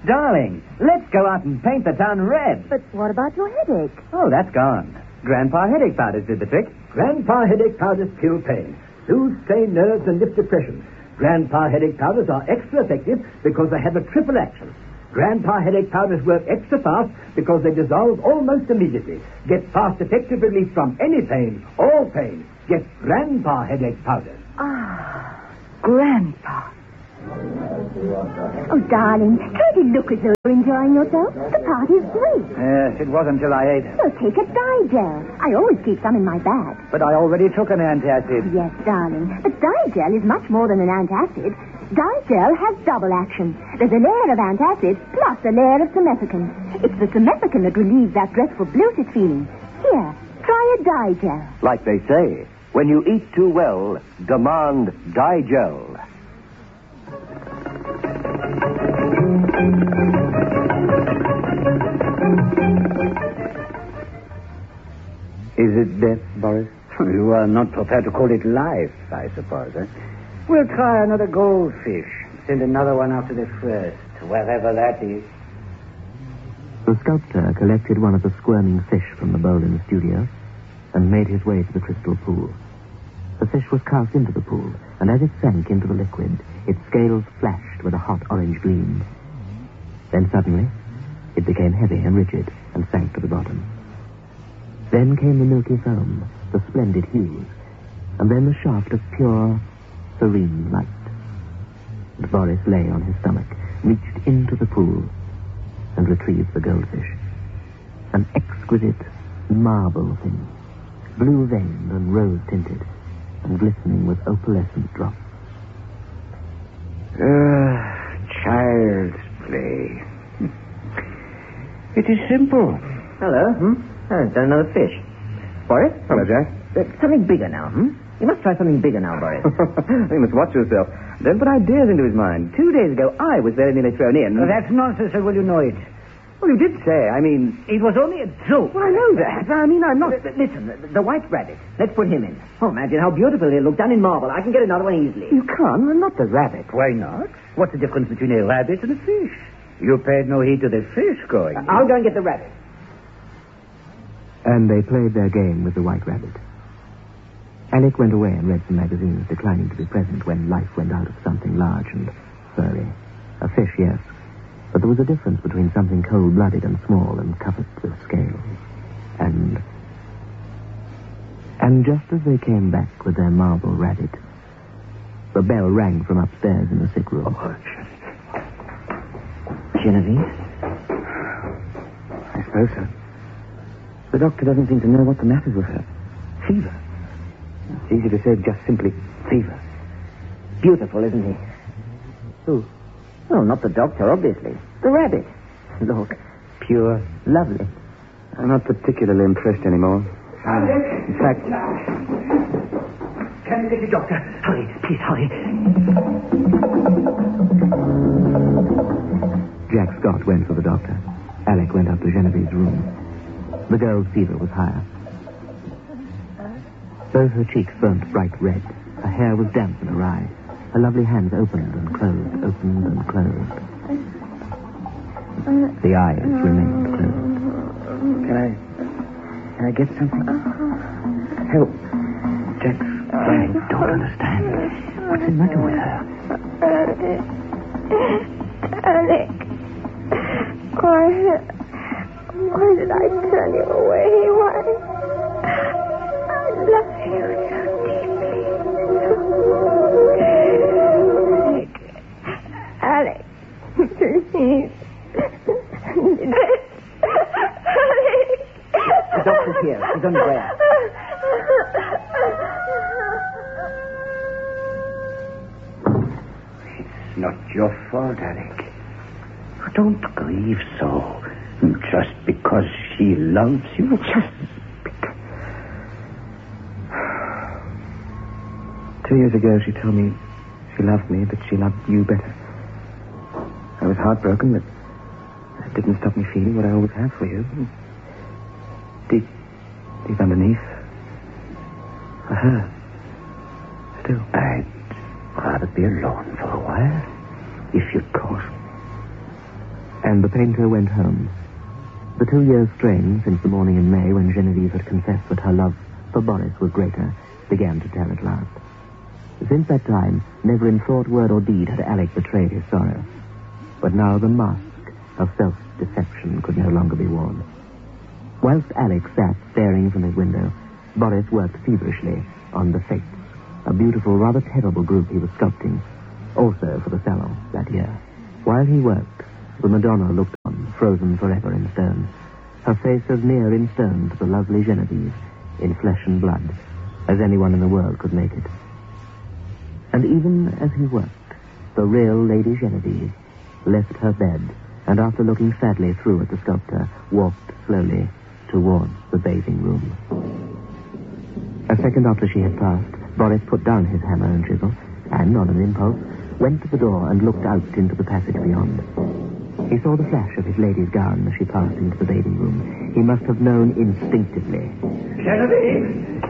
Darling, let's go out and paint the town red. But what about your headache? Oh, that's gone. Grandpa Headache Powders did the trick. Grandpa Headache Powders kill pain, soothe strained nerves, and lift depression. Grandpa Headache Powders are extra effective because they have a triple action. Grandpa Headache Powders work extra fast because they dissolve almost immediately. Get fast, effective relief from any pain, all pain. Get Grandpa Headache Powders. Ah, Grandpa. Oh, darling, can't you look as though you're enjoying yourself? The party's great. Yes, it was until I ate. Well, take a Digel. I always keep some in my bag. But I already took an antacid. Yes, darling. But Digel is much more than an antacid. Digel has double action. There's a layer of antacid plus a layer of simethicone. It's the simethicone that relieves that dreadful bloated feeling. Here, try a Digel. Like they say, when you eat too well, demand Digel. Is it death, Boris? You are not prepared to call it life, I suppose, eh? We'll try another goldfish. Send another one after the first, wherever that is. The sculptor collected one of the squirming fish from the bowl in the studio and made his way to the crystal pool. The fish was cast into the pool, and as it sank into the liquid, its scales flashed with a hot orange gleam. Then suddenly, it became heavy and rigid and sank to the bottom. Then came the milky foam, the splendid hues, and then the shaft of pure, serene light. And Boris lay on his stomach, reached into the pool, and retrieved the goldfish. An exquisite marble thing, blue-veined and rose-tinted, and glistening with opalescent drops. Child's play. It is simple. Hello. There's another fish. Boris? Hello, Jack. Something bigger now, You must try something bigger now, Boris. You must watch yourself. Don't put ideas into his mind. 2 days ago, I was very nearly thrown in. That's nonsense, or will you know it? Well, you did say. I mean... It was only a joke. Well, I know that. I mean, I'm not... Listen, the white rabbit. Let's put him in. Oh, imagine how beautiful he'll look done in marble. I can get another one easily. You can't. Not the rabbit. Why not? What's the difference between a rabbit and a fish? You paid no heed to the fish going. I'll go and get the rabbit. And they played their game with the white rabbit. Alec went away and read some magazines, declining to be present when life went out of something large and furry. A fish, yes. But there was a difference between something cold-blooded and small and covered with scales. And just as they came back with their marble rabbit, the bell rang from upstairs in the sick room. Genevieve? I suppose so. The doctor doesn't seem to know what the matter with her. Fever. It's easy to say just simply fever. Beautiful, isn't he? Who? Oh, not the doctor, obviously. The rabbit. Look, pure, lovely. I'm not particularly impressed anymore. In fact... Can you get the doctor? Hurry, please hurry. Jack Scott went for the doctor. Alec went up to Genevieve's room. The girl's fever was higher. Both her cheeks burnt bright red. Her hair was damp and awry. Her lovely hands opened and closed, opened and closed. The eyes remained closed. Can I get something? Help. Jack, I don't understand. What's the matter with her? Alec. Why did I turn you away? Why? I love you so deeply. Alec. Please. The doctor's here. He's on his way out. It's not your fault, Alec. Don't grieve so. Just because she loves you. Just because. 2 years ago, she told me she loved me, but she loved you better. I was heartbroken, but that didn't stop me feeling what I always have for you. Deep underneath, for her, still. I'd rather be alone for a while, if you'd call. And the painter went home. The 2 years' strain since the morning in May when Genevieve had confessed that her love for Boris was greater began to tell at last. Since that time, never in thought, word, or deed had Alec betrayed his sorrow. But now the mask of self-deception could no longer be worn. Whilst Alec sat staring from his window, Boris worked feverishly on the Fates, a beautiful, rather terrible group he was sculpting, also for the Salon that year. While he worked, the Madonna looked on, frozen forever in stone, her face as near in stone to the lovely Genevieve, in flesh and blood, as anyone in the world could make it. And even as he worked, the real Lady Genevieve left her bed, and after looking sadly through at the sculptor, walked slowly towards the bathing room. A second after she had passed, Boris put down his hammer and chisel, and, on an impulse, went to the door and looked out into the passage beyond. He saw the flash of his lady's gown as she passed into the bathing room. He must have known instinctively. Genevieve!